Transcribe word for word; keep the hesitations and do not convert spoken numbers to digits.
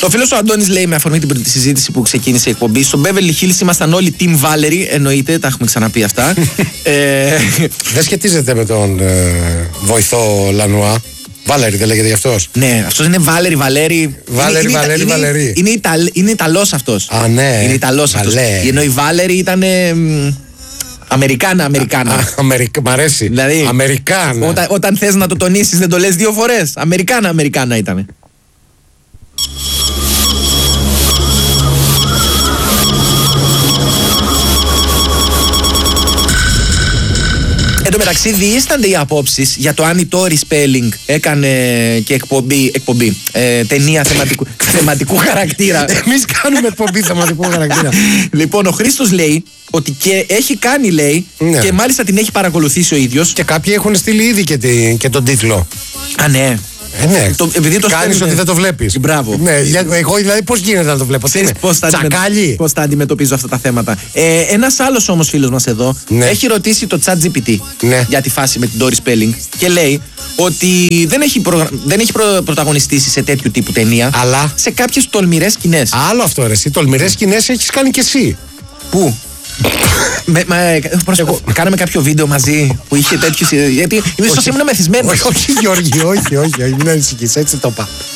Ο φίλος ο Αντώνης λέει με αφορμή την συζήτηση που ξεκίνησε η εκπομπή: στο Beverly Hills ήμασταν όλοι Team Valerie. Εννοείται, τα έχουμε ξαναπεί αυτά. ε... Δεν σχετίζεται με τον ε, βοηθό Λανουά. Βάλερη δεν λέγεται γι' αυτός? Ναι, αυτός είναι Βάλερη, Βαλέρη. Βάλερη, Βαλέρη, είναι, Βαλερή. Είναι, είναι, Ιταλ, είναι Ιταλός αυτός. Α, ναι. Είναι Ιταλός αυτός. Ενώ η Βάλερη ήταν. Ε, Αμερικάνα, Αμερικάνα. Α, Αμερικα... Μ' αρέσει. Δηλαδή, Αμερικάνα. Όταν, όταν θες να το τονίσεις, δεν το λες δύο φορές. Αμερικάνα, Αμερικάνα ήταν. Εν τω μεταξύ, διήστανται οι απόψεις για το αν η Tori Spelling έκανε και εκπομπή, εκπομπή ε, ταινία θεματικού, θεματικού χαρακτήρα. Εμείς κάνουμε εκπομπή θεματικού χαρακτήρα. Λοιπόν, ο Χρήστος λέει ότι και έχει κάνει, λέει, ναι. Και μάλιστα την έχει παρακολουθήσει ο ίδιος. Και κάποιοι έχουν στείλει ήδη και, τη, και τον τίτλο. Α, ναι. Ε, ναι. Το, επειδή το κάνεις ότι δεν το βλέπεις. Μπράβο. Ναι, εγώ δηλαδή πώς γίνεται να το βλέπω? Πώς θα, τσακάλι. Πώς θα αντιμετωπίζω αυτά τα θέματα. Ε, ένας άλλος όμως φίλος μας εδώ, ναι, έχει ρωτήσει το ChatGPT, ναι, για τη φάση με την Tori Spelling και λέει ότι δεν έχει, προ, δεν έχει προ, πρωταγωνιστήσει σε τέτοιου τύπου ταινία, αλλά σε κάποιες τολμηρές σκηνές. Άλλο αυτό, ρε, εσύ τολμηρές σκηνές έχεις κάνει κι εσύ. Πού? με, με, εγώ, κάναμε κάποιο βίντεο μαζί που είχε τέτοιους. Γιατί ίσως ήμουν μεθυσμένος. Όχι, Γιώργη, όχι, όχι, όχι, μην ανησυχείς, έτσι το είπα.